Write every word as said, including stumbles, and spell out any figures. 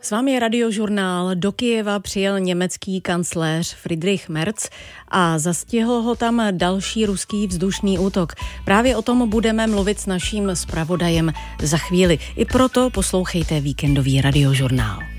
S vámi je Radiožurnál. Do Kyjeva přijel německý kancléř Friedrich Merz a zastihl ho tam další ruský vzdušný útok. Právě o tom budeme mluvit s naším zpravodajem za chvíli. I proto poslouchejte víkendový Radiožurnál.